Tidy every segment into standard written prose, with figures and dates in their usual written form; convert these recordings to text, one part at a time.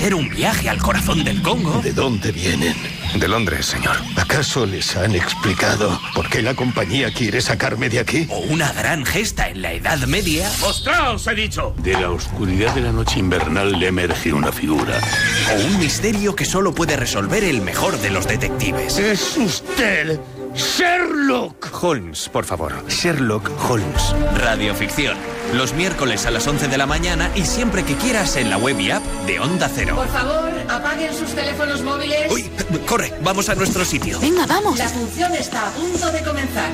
ser un viaje al corazón del Congo. ¿De dónde vienen? De Londres, señor. ¿Acaso les han explicado por qué la compañía quiere sacarme de aquí? O una gran gesta en la Edad Media. ¡Mostraos, he dicho! De la oscuridad de la noche invernal le emerge una figura. O un misterio que solo puede resolver el mejor de los detectives. ¡Es usted Sherlock Holmes, por favor. Sherlock Holmes. Radioficción. Los miércoles a las 11 de la mañana y siempre que quieras en la web y app de Onda Cero. Por favor, apaguen sus teléfonos móviles. Uy, corre, vamos a nuestro sitio. Venga, vamos. La función está a punto de comenzar.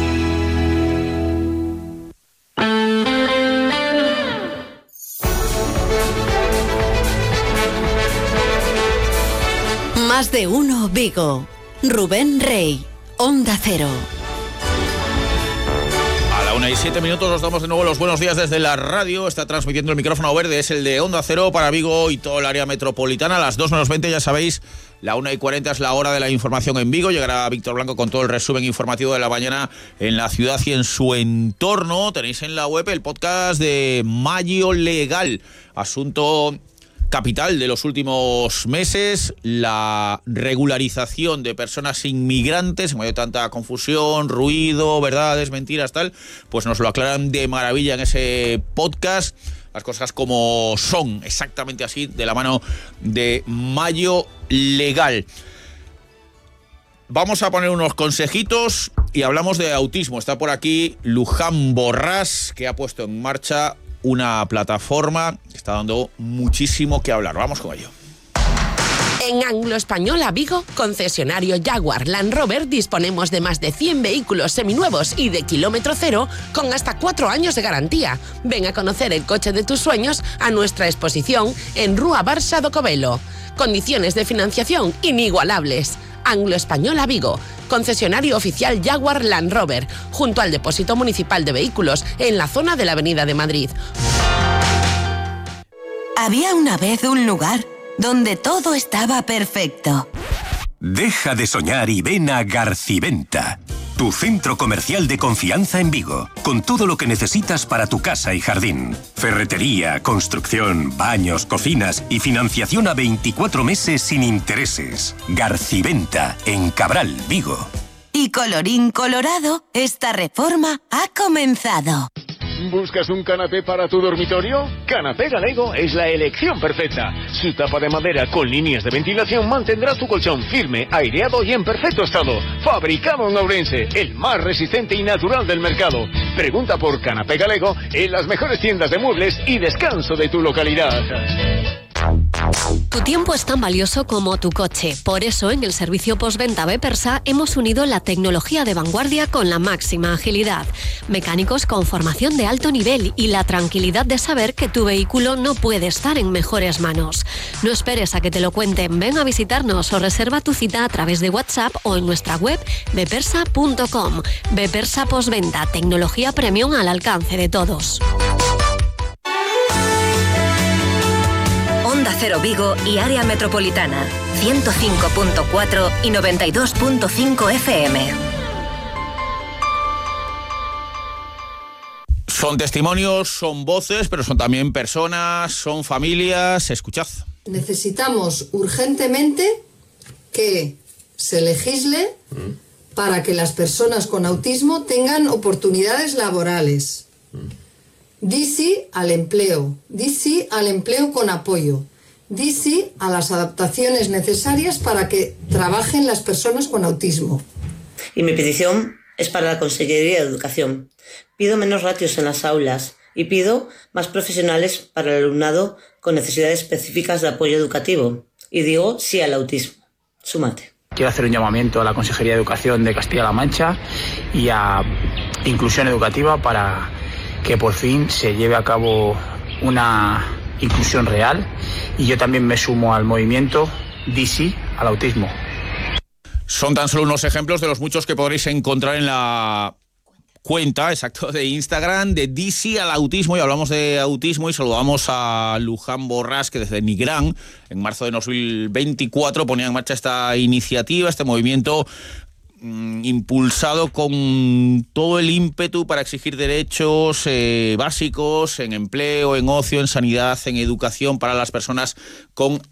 Más de uno Vigo. Rubén Rey, Onda Cero. A la 1:07 os damos de nuevo los buenos días desde la radio. Está transmitiendo el micrófono verde, es el de Onda Cero para Vigo y todo el área metropolitana. A las 2:20, ya sabéis, la 1:40 es la hora de la información en Vigo. Llegará Víctor Blanco con todo el resumen informativo de la mañana en la ciudad y en su entorno. Tenéis en la web el podcast de Mayo Legal, asunto capital de los últimos meses, la regularización de personas inmigrantes en medio de tanta confusión, ruido, verdades, mentiras, tal, pues nos lo aclaran de maravilla en ese podcast, las cosas como son, exactamente así, de la mano de Mayo Legal. Vamos a poner unos consejitos y hablamos de autismo. Está por aquí Luján Borràs, que ha puesto en marcha una plataforma que está dando muchísimo que hablar. Vamos con ello. En Anglo Española Vigo, concesionario Jaguar Land Rover, disponemos de más de 100 vehículos seminuevos y de kilómetro cero con hasta 4 años de garantía. Ven a conocer el coche de tus sueños a nuestra exposición en Rúa Barça do Covelo. Condiciones de financiación inigualables. Anglo Española Vigo, concesionario oficial Jaguar Land Rover, junto al depósito municipal de vehículos en la zona de la Avenida de Madrid. Había una vez un lugar donde todo estaba perfecto. Deja de soñar y ven a Garciventa, tu centro comercial de confianza en Vigo, con todo lo que necesitas para tu casa y jardín. Ferretería, construcción, baños, cocinas y financiación a 24 meses sin intereses. Garciventa, en Cabral, Vigo. Y colorín colorado, esta reforma ha comenzado. ¿Buscas un canapé para tu dormitorio? Canapé Galego es la elección perfecta. Su tapa de madera con líneas de ventilación mantendrá tu colchón firme, aireado y en perfecto estado. Fabricado en Ourense, el más resistente y natural del mercado. Pregunta por Canapé Galego en las mejores tiendas de muebles y descanso de tu localidad. Tu tiempo es tan valioso como tu coche. Por eso, en el servicio postventa Bepersa hemos unido la tecnología de vanguardia con la máxima agilidad. Mecánicos con formación de alto nivel y la tranquilidad de saber que tu vehículo no puede estar en mejores manos. No esperes a que te lo cuenten. Ven a visitarnos o reserva tu cita a través de WhatsApp o en nuestra web bepersa.com. Bepersa Postventa, tecnología premium al alcance de todos. Onda Cero Vigo y área metropolitana, 105.4 y 92.5 FM. Son testimonios, son voces, pero son también personas, son familias. Escuchad. Necesitamos urgentemente que se legisle para que las personas con autismo tengan oportunidades laborales. Di sí al empleo con apoyo, di sí a las adaptaciones necesarias para que trabajen las personas con autismo. Y mi petición es para la Consejería de Educación. Pido menos ratios en las aulas y pido más profesionales para el alumnado con necesidades específicas de apoyo educativo. Y digo sí al autismo. Súmate. Quiero hacer un llamamiento a la Consejería de Educación de Castilla-La Mancha y a Inclusión Educativa para que por fin se lleve a cabo una inclusión real, y yo también me sumo al movimiento Di sí al autismo. Son tan solo unos ejemplos de los muchos que podréis encontrar en la cuenta, exacto, de Instagram de Di sí al autismo. Y hablamos de autismo y saludamos a Luján Borràs, que desde Nigrán, en marzo de 2024, ponía en marcha esta iniciativa, este movimiento impulsado con todo el ímpetu para exigir derechos básicos en empleo, en ocio, en sanidad, en educación para las personas con